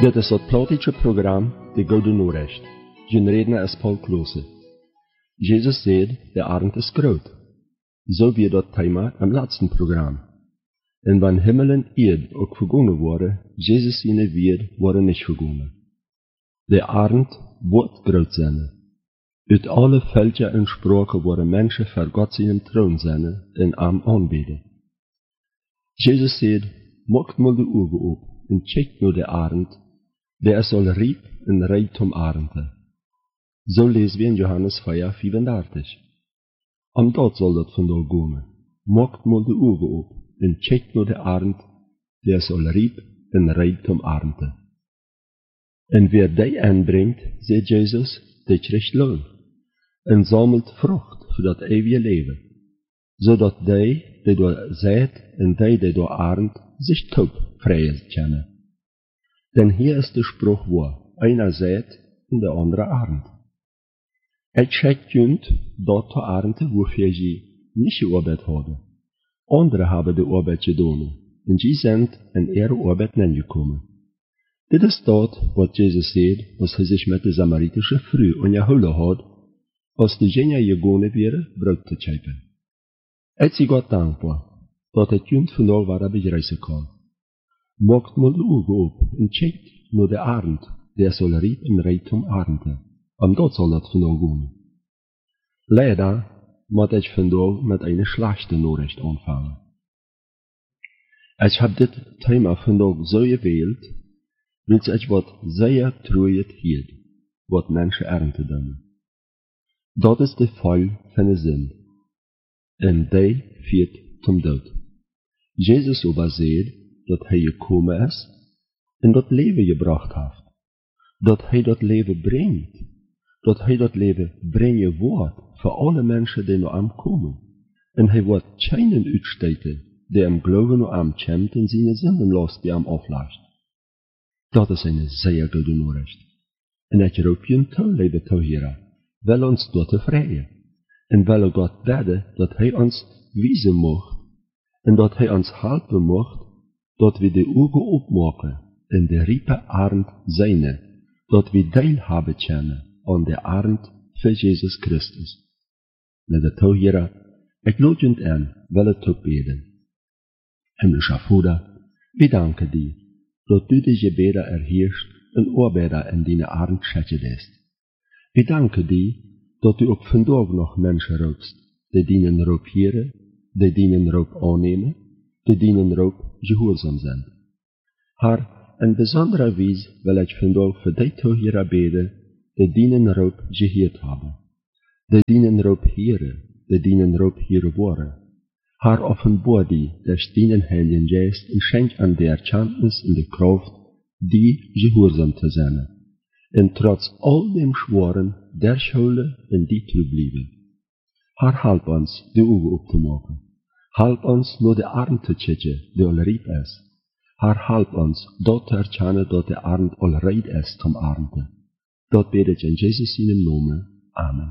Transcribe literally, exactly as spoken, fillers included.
Dit is het Plottische program, de Gouden Noorrecht. Zijn redner is Paul Klose. Jezus zei, de arend is groot. Zo weer dat thema am laatste program. En wanneer hemel en eerd ook vergonnen worden, Jezus zijn weer worden niet vergonnen. De arend wordt groot zijn. Uit alle veldjes en spraken worden mensen voor God zijn troon zijn en am aanbidden. Jezus zei, maakt mal de ogen op en check naar de arend, der is al riep en rijkdom arende. Zo lezen we in Johannes vier vierendertig. Om dat zal dat vandaag komen. Maakt mal de ogen op en check naar de arend, der is al riep en rijkdom arende. En wie die aanbrengt, zei Jezus, die krijgt loon en zamelt vrucht voor dat eeuwige leven, zodat die die door zaait en die die door arend zich top vrij kennen. Denn hier is de spruch waar, einer zaait en de andere arend. Het schijnt junt dat de arenden waarvoor ze niet gearbeid hadden. Anderen hebben de arbeid gedaan en ze zijn in ihre arbeid neergekomen. Dit is dat wat Jezus zei als hij zich met de Samaritische vrouw onderhouden had, als de genia gegaan waren brood te schepen. Het is God dankbaar dat het junt vandaag waar begrijpen kan. Maakt maar de ogen op en checkt naar de arend, der zal riep en rijkdom arenden. Om dat zal dat vandaag gaan. Leider moet ik vandaag met een slechte Noorrecht aanvangen. Ik heb dit thema vandaag zo gewild, want ik wat zeer treurig hield, wat mensen ernten doen. Dat is de val van de zin. En die viert tot dood. Jezus over zei dat hij gekomen is en dat leven gebracht heeft. Dat hij dat leven brengt. Dat hij dat leven brengen wordt voor alle mensen die naar hem komen. En hij wordt schijnen uitsteken die hem geloven naar hem komt en zijn zindenlast die hem aflegt. Dat is een zeer goede Noorrecht. En ik roep je toe, lieve toeheren, wel ons door te vrijen. En wel God bidden dat hij ons wijzen mocht en dat hij ons helpen mocht dat we de ogen opmaken en de riepe arend zijn, dat we deel hebben kennen aan de arend van Jezus Christus. Lieve toeheren, ik lood je aan, wel het opbeden. Hemelse Vader, we danken die dat u de gebeden erheerst en arbeider in die arend schetje leest. We danken die dat u ook vandaag nog mensen roept, die dienen erop heren, die dienen erop aannemen, die dienen erop gehoorzaam zijn. Haar, in bijzondere wijze wil ik vandaag voor die toeheren beden, die dienen erop geheerd hebben. Die dienen erop heren, die dienen erop heren worden. Haar offenbaar die, der stenen heilige geest en schenkt aan de erkenntnis en de kracht, die gehoorzaam te zijn. En trots al dem schworen, der schulden en die terugblijven. Haar help ons de ogen op te maken. Help ons naar de arend te checken, die al riep is. Haar help ons dat te erkennen dat de arend al rijp is om arenden. Dat bid ik in Jezus in naam. Amen.